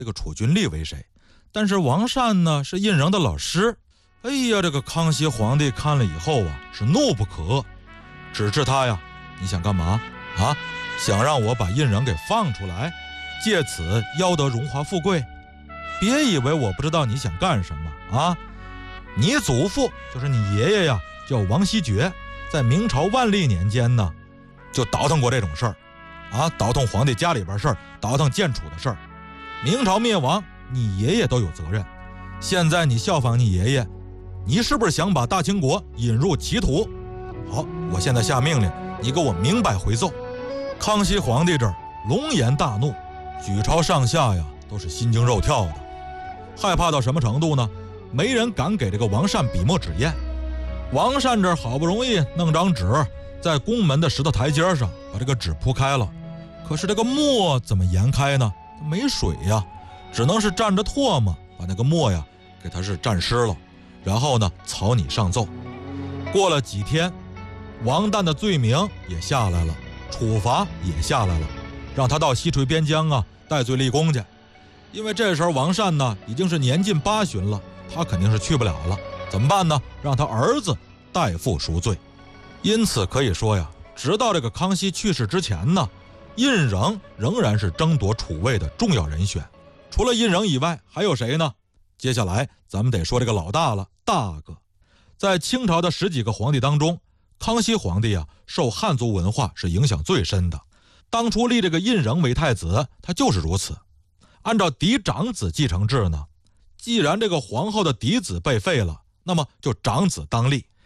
这个储君立为谁，但是王善呢是胤禛的老师。哎呀，这个康熙皇帝看了以后啊，是怒不可遏，指斥他呀，你想干嘛啊？想让我把胤禛给放出来，借此邀得荣华富贵？别以为我不知道你想干什么啊！你祖父就是你爷爷呀，叫王希爵，在明朝万历年间呢，就倒腾过这种事儿啊，倒腾皇帝家里边事儿，倒腾建储的事儿。明朝灭亡，你爷爷都有责任。现在你效仿你爷爷，你是不是想把大清国引入歧途？好，我现在下命令，你给我明白回奏。康熙皇帝这儿龙颜大怒，举朝上下呀都是心惊肉跳的，害怕到什么程度呢？没人敢给这个王善笔墨纸砚。王善这儿好不容易弄张纸，在宫门的石头台阶上把这个纸铺开了，可是这个墨怎么研开呢？没水呀，只能是蘸着唾沫把那个墨呀给它是蘸湿了，然后呢草拟上奏。过了几天，王旦的罪名也下来了，处罚也下来了，让他到西陲边疆啊戴罪立功去。因为这时候王善呢已经是年近80了，他肯定是去不了了，怎么办呢？让他儿子代父赎罪。因此可以说呀，直到这个康熙去世之前呢，胤禛仍然是争夺储位的重要人选。除了胤禛以外，还有谁呢？接下来咱们得说这个老大了，大哥。在清朝的10几个皇帝当中，康熙皇帝啊受汉族文化是影响最深的。当初立这个胤禛为太子，他就是如此。按照嫡长子继承制呢，既然这个皇后的嫡子被废了，那么就长子当立，